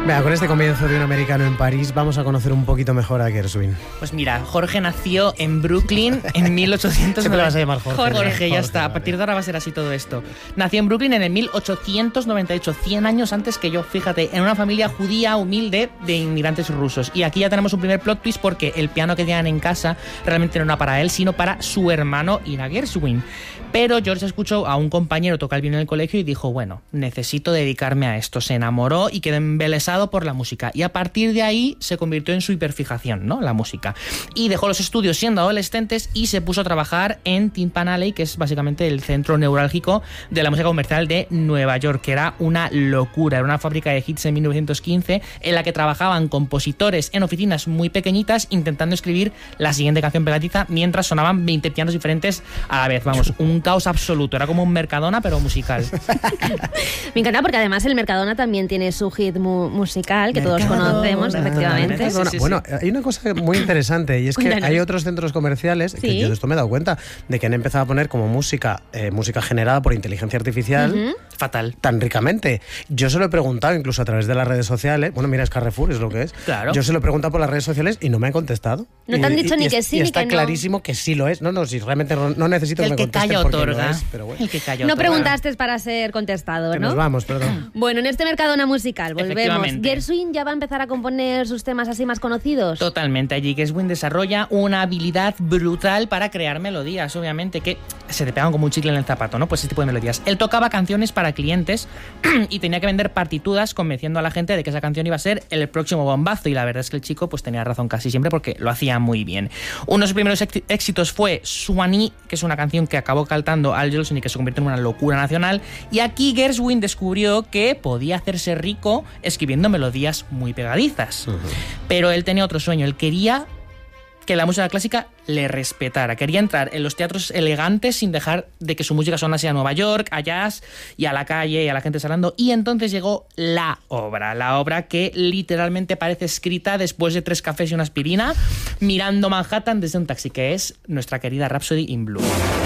Venga, con este comienzo de Un americano en París vamos a conocer un poquito mejor a Gershwin. Pues mira, Jorge nació en Brooklyn en 1890. Siempre vas a llamar Jorge. Jorge, ya está. Vale. A partir de ahora va a ser así todo esto. Nació en Brooklyn en el 1898, 100 años antes que yo, fíjate, en una familia judía humilde de inmigrantes rusos. Y aquí ya tenemos un primer plot twist porque el piano que tenían en casa realmente no era para él, sino para su hermano Ira Gershwin. Pero George escuchó a un compañero tocar el piano en el colegio y dijo, bueno, necesito dedicarme a esto. Se enamoró y quedó embelesado por la música. Y a partir de ahí se convirtió en su hiperfijación, ¿no? La música. Y dejó los estudios siendo adolescentes y se puso a trabajar en Tin Pan Alley, que es básicamente el centro neurálgico de la música comercial de Nueva York, que era una locura. Era una fábrica de hits en 1915 en la que trabajaban compositores en oficinas muy pequeñitas intentando escribir la siguiente canción pegadiza mientras sonaban 20 pianos diferentes a la vez. Vamos, un caos absoluto. Era como un Mercadona, pero musical. Me encanta porque además el Mercadona también tiene su hit musical que todos conocemos, efectivamente. Sí. Bueno, hay una cosa muy interesante y es que hay otros centros comerciales, que yo de esto me he dado cuenta, de que han empezado a poner como música generada por inteligencia artificial fatal, tan ricamente. Yo se lo he preguntado incluso a través de las redes sociales. Bueno, mira, es Carrefour, es lo que es. Claro. Yo se lo he preguntado por las redes sociales y no me han contestado. No te han dicho ni que sí, ni que no. Está clarísimo que sí lo es. No, si realmente no necesito que me contesten porque lo es, pero bueno. El que calla no otorga. preguntaste para ser contestado, que ¿no? Nos vamos, perdón. Bueno, en este Mercadona musical, volvemos. ¿Gershwin ya va a empezar a componer sus temas así más conocidos? Totalmente. Allí Gershwin desarrolla una habilidad brutal para crear melodías, obviamente, que se te pegan como un chicle en el zapato, ¿no? Pues ese tipo de melodías. Él tocaba canciones para clientes y tenía que vender partituras convenciendo a la gente de que esa canción iba a ser el próximo bombazo, y la verdad es que el chico pues tenía razón casi siempre porque lo hacía muy bien. Uno de sus primeros éxitos fue Swanee, que es una canción que acabó cantando Al Jolson y que se convirtió en una locura nacional, y aquí Gershwin descubrió que podía hacerse rico escribiendo melodías muy pegadizas. Pero él tenía otro sueño, él quería que la música clásica le respetara. Quería entrar en los teatros elegantes sin dejar de que su música sonase a Nueva York, a jazz y a la calle y a la gente salando. Y entonces llegó la obra que literalmente parece escrita después de 3 cafés y una aspirina, mirando Manhattan desde un taxi, que es nuestra querida Rhapsody in Blue.